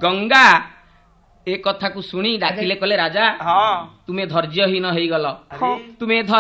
गंगा ए कथा को सुनी डाकिले कले राजा हाँ तुम्हें धैर्यहीन हो गल अरे तुम्हें